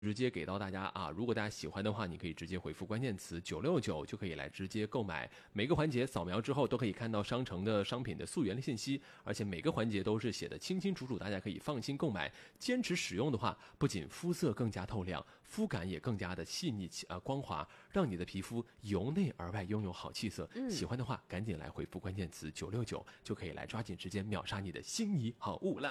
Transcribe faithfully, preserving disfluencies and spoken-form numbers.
直接给到大家啊！如果大家喜欢的话，你可以直接回复关键词九六九就可以来直接购买。每个环节扫描之后都可以看到商城的商品的溯源的信息，而且每个环节都是写的清清楚楚，大家可以放心购买。坚持使用的话，不仅肤色更加透亮，肤感也更加的细腻啊光滑，让你的皮肤由内而外拥有好气色。嗯、喜欢的话，赶紧来回复关键词九六九就可以来抓紧时间秒杀你的心仪好物了。